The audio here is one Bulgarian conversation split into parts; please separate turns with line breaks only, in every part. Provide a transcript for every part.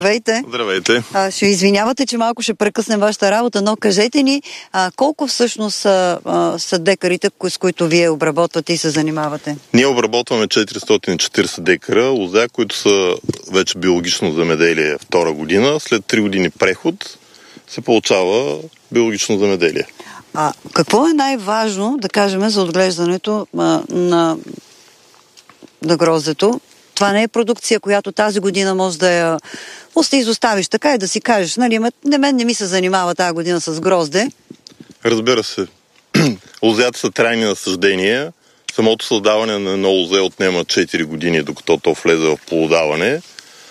Здравейте.
Здравейте.
Ще извинявате, че малко ще прекъснем вашата работа, но кажете ни колко всъщност са декарите, с които вие обработвате и се занимавате?
Ние обработваме 440 декара лозя, които са вече биологично земеделие втора година. След 3 години преход се получава биологично земеделие.
Какво е най-важно, да кажем, за отглеждането на гроздето? Това не е продукция, която тази година може да изоставиш така и да си кажеш, нали, мен не ми се занимава тази година с грозде.
Разбира се. Лозята са трайни насаждения. Самото създаване на едно лозе отнема 4 години, докато то влезе в плододаване.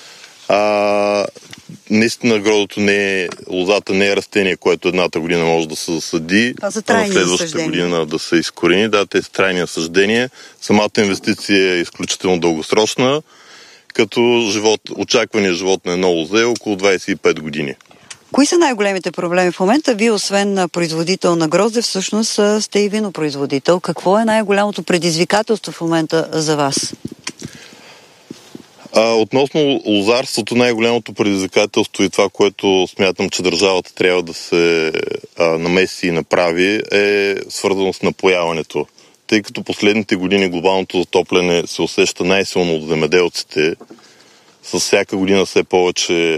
Наистина гроздото лозата не е растение, което едната година може да се засади,
а на
следващата година да се изкорени. Да, те са трайни насаждения. Самата инвестиция е изключително дългосрочна, като очаквания живот на едно лозе е около 25 години.
Кои са най-големите проблеми в момента? Вие, освен производител на грозде, всъщност сте и винопроизводител. Какво е най-голямото предизвикателство в момента за вас?
Относно лозарството, най-голямото предизвикателство и това, което смятам, че държавата трябва да се намеси и направи, е свързано с напояването. Тъй като последните години глобалното затопляне се усеща най-силно от земеделците, с всяка година все повече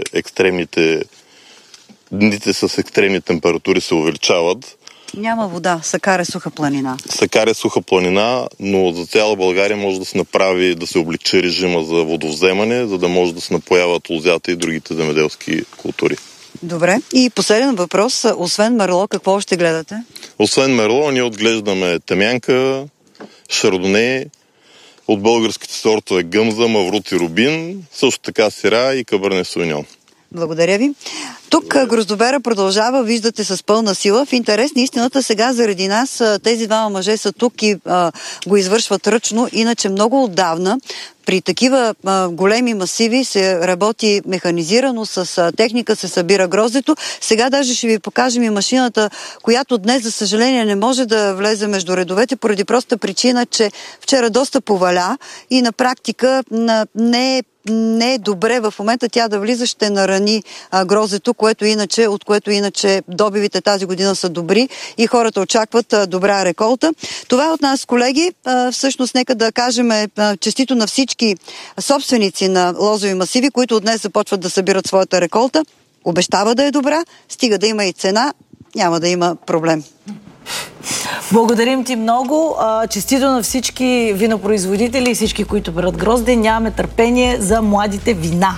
дните с екстремни температури се увеличават.
Няма вода, Сакар е суха планина.
Сакар е суха планина, но за цяла България може да се направи, да се облегчи режима за водовземане, за да може да се напояват лозята и другите земеделски култури.
Добре. И последен въпрос. Освен мерло, какво още гледате?
Освен мерло, ние отглеждаме темянка, шардоне, от българските сортове гъмза, маврут и рубин, също така сира и каберне сувиньон.
Благодаря ви. Тук гроздобера продължава, виждате, с пълна сила. В интерес на истината сега заради нас тези двама мъже са тук и го извършват ръчно. Иначе много отдавна при такива големи масиви се работи механизирано, с техника се събира гроздето. Сега даже ще ви покажем и машината, която днес, за съжаление, не може да влезе между редовете, поради проста причина, че вчера доста поваля и на практика не е добре в момента тя да влиза, ще нарани гроздето, от което иначе добивите тази година са добри и хората очакват добра реколта. Това е от нас, колеги. Всъщност, нека да кажем честито на всички собственици на лозови масиви, които от днес започват да събират своята реколта. Обещава да е добра, стига да има и цена, няма да има проблем.
Благодарим ти много. Честито на всички винопроизводители и всички, които берат грозде. Нямаме търпение за младите вина.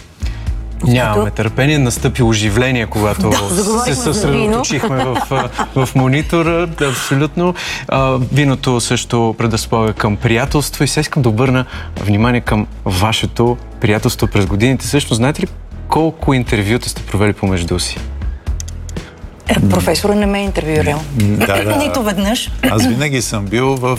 Нямаме търпение. Настъпи оживление, когато се съсредоточихме в монитора. Абсолютно. Виното също предразполага към приятелство и сега искам да обърна внимание към вашето приятелство през годините. Също знаете ли колко интервюта сте провели помежду си?
Професора не ме е интервюирал. Нито веднъж.
Аз винаги съм бил в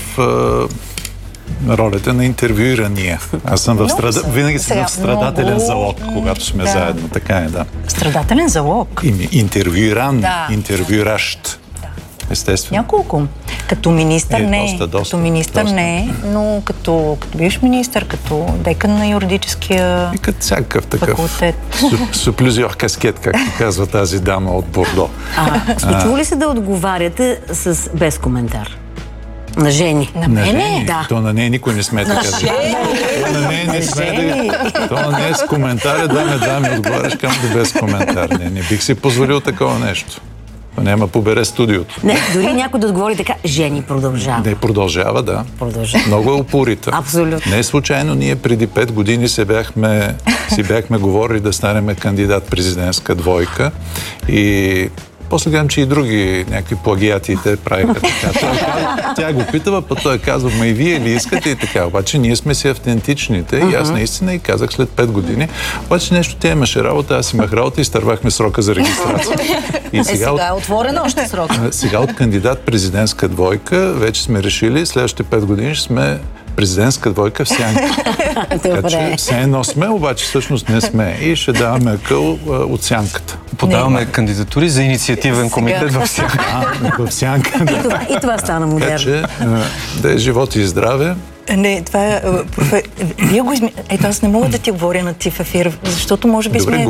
ролята на интервюирания. Аз съм винаги съм в страдателен залог, когато сме заедно. Така е, да.
Страдателен залог?
Интервюиран, интервюиращ. Естествено.
Няколко. Като министър не е. Като министър не е, но като бивш министър, като декан на юридическия
и като всякакъв такъв
факултет.
Суплюзиор каскет, както казва тази дама от Бордо.
Случва ли се да отговаряте без коментар? На жени?
На мене?
Да.
То на нея никой не сме така. На нея не сме да... То на нея с коментаря, дами, отговаряш към да без коментар. Не бих си позволил такова нещо. Няма побере студиото.
Не, дори някой да отговори така, жени продължава.
Не, продължава, да.
Продължава.
Много е упорита.
Абсолютно.
Не е случайно, ние преди 5 години си бяхме говорили да станем кандидат президентска двойка и после гледам, че и други някакви плагиати те правиха така. Тя го питава, път той казва, ма и вие ли искате и така. Обаче ние сме си автентичните и аз наистина и казах след 5 години. Обаче нещо тя имаше работа, аз имах работа и изтървахме срока за регистрация.
И сега е отворен още срок.
Сега от кандидат президентска двойка вече сме решили, следващите 5 години ще сме президентска двойка в сянка. Така че все едно сме, обаче всъщност не сме. И ще даваме акъл от сянката.
Подаваме кандидатури за инициативен комитет в сянка.
В сянка, да.
И това стана модерно.
Така че да е живот и здраве.
Не, това е... Вие го Ето аз не мога да ти говоря на ти в ефир, защото може би
Добре,
сме...